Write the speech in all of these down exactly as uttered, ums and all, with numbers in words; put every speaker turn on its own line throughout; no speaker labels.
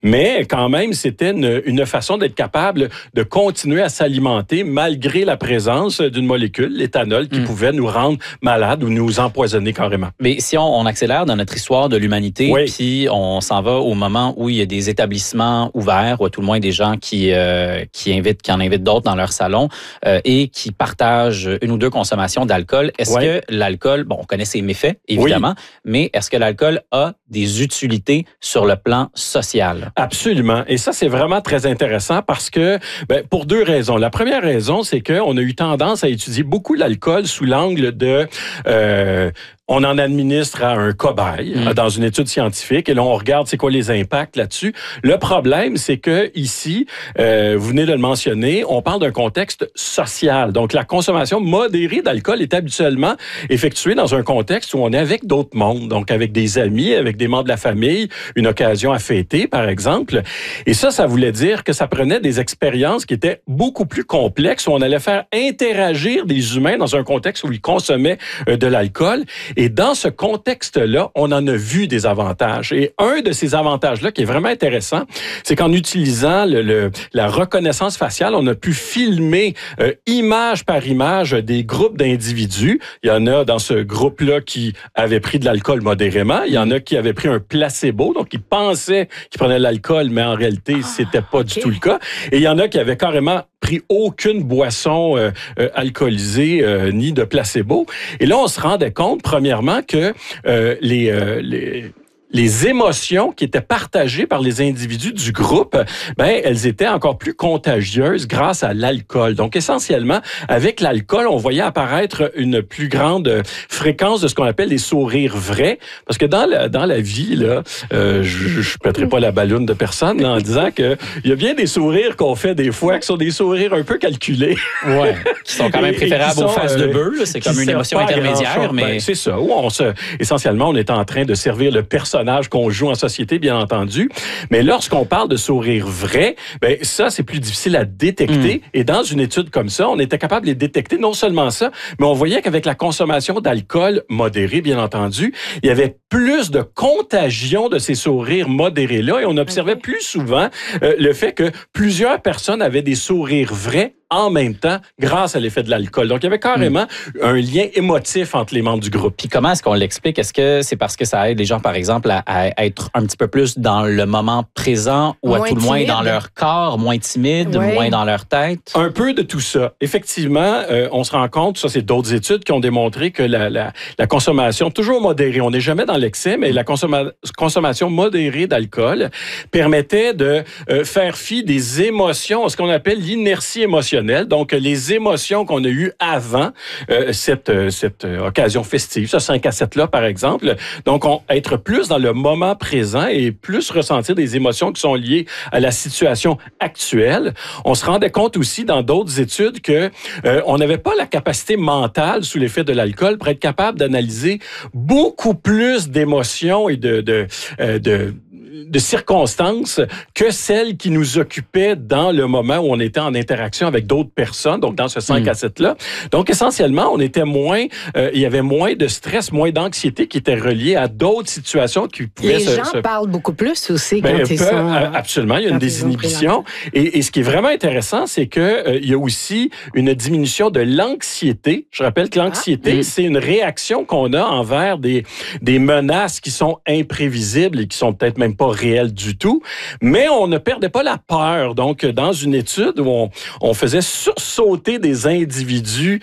Mais quand même, c'était une, une façon d'être capable de continuer à s'alimenter malgré la présence d'une molécule, l'éthanol, qui mmh. pouvait nous rendre malades ou nous empoisonner carrément.
Mais si on, on accélère dans notre histoire de l'humanité, oui. puis on s'en va au moment où il y a des établissements ouverts, ou à tout le moins des gens qui, euh, qui, invitent, qui en invitent d'autres dans leur salon euh, et qui partagent une ou deux consommations d'alcool, est-ce oui. que l'alcool, bon, on connaît ses méfaits, évidemment, oui. mais est-ce que l'alcool a des utilités sur le plan social?
Absolument. Et ça, c'est vraiment très intéressant parce que, ben, pour deux raisons. La première raison, c'est qu'on a eu tendance à étudier beaucoup l'alcool sous l'angle de... Euh, on en administre à un cobaye mmh. dans une étude scientifique et là, on regarde c'est quoi les impacts là-dessus. Le problème, c'est que ici, euh, vous venez de le mentionner, on parle d'un contexte social. Donc, la consommation modérée d'alcool est habituellement effectuée dans un contexte où on est avec d'autres mondes, donc avec des amis, avec des membres de la famille, une occasion à fêter, par exemple. Et ça, ça voulait dire que ça prenait des expériences qui étaient beaucoup plus complexes, où on allait faire interagir des humains dans un contexte où ils consommaient euh, de l'alcool. Et dans ce contexte-là, on en a vu des avantages. Et un de ces avantages-là qui est vraiment intéressant, c'est qu'en utilisant le, le, la reconnaissance faciale, on a pu filmer euh, image par image des groupes d'individus. Il y en a dans ce groupe-là qui avaient pris de l'alcool modérément. Il y en a qui avaient pris un placebo, donc ils pensaient qu'ils prenaient de l'alcool, mais en réalité, ah, c'était pas okay. du tout le cas. Et il y en a qui avaient carrément pris aucune boisson euh, euh, alcoolisée euh, ni de placebo. Et là, on se rendait compte, premièrement, que euh, les, euh, les les émotions qui étaient partagées par les individus du groupe, ben elles étaient encore plus contagieuses grâce à l'alcool. Donc essentiellement, avec l'alcool, on voyait apparaître une plus grande fréquence de ce qu'on appelle les sourires vrais, parce que dans la dans la vie là, euh, je je pèterai pas la balloune de personne là, en disant que il y a bien des sourires qu'on fait des fois qui sont des sourires un peu calculés.
Ouais, qui sont quand même préférables sont, aux faces de bœuf, c'est comme une émotion intermédiaire, mais
ben, c'est ça. Où on se essentiellement on est en train de servir le personnage qu'on joue en société, bien entendu. Mais lorsqu'on parle de sourire vrai, ben ça, c'est plus difficile à détecter. Mm. Et dans une étude comme ça, on était capable de les détecter. Non seulement ça, mais on voyait qu'avec la consommation d'alcool modéré, bien entendu, il y avait plus de contagion de ces sourires modérés-là et on observait okay. plus souvent euh, le fait que plusieurs personnes avaient des sourires vrais en même temps, grâce à l'effet de l'alcool. Donc, il y avait carrément mmh. un lien émotif entre les membres du groupe.
Puis comment est-ce qu'on l'explique? Est-ce que c'est parce que ça aide les gens, par exemple, à, à être un petit peu plus dans le moment présent ou moins à tout le moins timide. Dans leur corps, moins timide, oui. moins dans leur tête?
Un peu de tout ça. Effectivement, euh, on se rend compte, ça c'est d'autres études qui ont démontré que la, la, la consommation, toujours modérée, on n'est jamais dans l'excès, mais la consomma- consommation modérée d'alcool permettait de euh, faire fi des émotions, ce qu'on appelle l'inertie émotionnelle. Donc, les émotions qu'on a eues avant euh, cette, euh, cette euh, occasion festive, ce cinq à sept-là, par exemple. Donc, on, être plus dans le moment présent et plus ressentir des émotions qui sont liées à la situation actuelle. On se rendait compte aussi dans d'autres études que euh, on n'avait pas la capacité mentale sous l'effet de l'alcool pour être capable d'analyser beaucoup plus d'émotions et de... de, euh, de de circonstances que celles qui nous occupaient dans le moment où on était en interaction avec d'autres personnes, donc dans ce cinq à sept-là. Donc, essentiellement, on était moins, euh, il y avait moins de stress, moins d'anxiété qui était reliée à d'autres situations qui pouvaient
Les
se...
Les gens
se...
parlent beaucoup plus aussi
ben,
quand ils
peu,
sont...
Absolument, il y a une désinhibition. Et, et ce qui est vraiment intéressant, c'est que euh, il y a aussi une diminution de l'anxiété. Je rappelle que l'anxiété, ah, c'est une réaction qu'on a envers des, des menaces qui sont imprévisibles et qui sont peut-être même pas réel du tout, mais on ne perdait pas la peur. Donc, dans une étude où on, on faisait sursauter des individus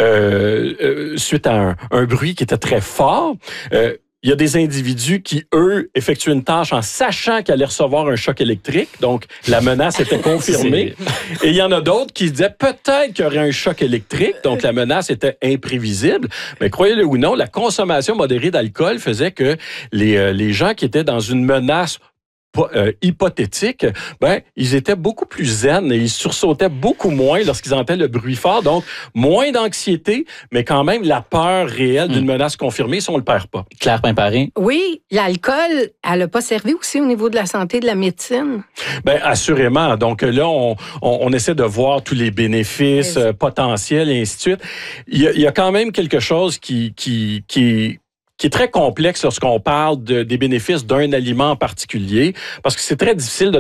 euh, euh, suite à un, un bruit qui était très fort, euh, il y a des individus qui, eux, effectuent une tâche en sachant qu'ils allaient recevoir un choc électrique. Donc, la menace était confirmée. Et il y en a d'autres qui disaient peut-être qu'il y aurait un choc électrique. Donc, la menace était imprévisible. Mais croyez-le ou non, la consommation modérée d'alcool faisait que les, euh, les gens qui étaient dans une menace Euh, hypothétique, ben ils étaient beaucoup plus zen et ils sursautaient beaucoup moins lorsqu'ils entendaient le bruit fort. Donc, moins d'anxiété, mais quand même la peur réelle d'une mmh. menace confirmée si on le perd pas.
Claire Pimparé.
Oui, l'alcool, elle n'a pas servi aussi au niveau de la santé, de la médecine?
Ben assurément. Donc là, on, on, on essaie de voir tous les bénéfices euh, potentiels et ainsi de suite. Il y a, il y a quand même quelque chose qui qui qui qui est très complexe lorsqu'on parle de, des bénéfices d'un aliment en particulier, parce que c'est très difficile de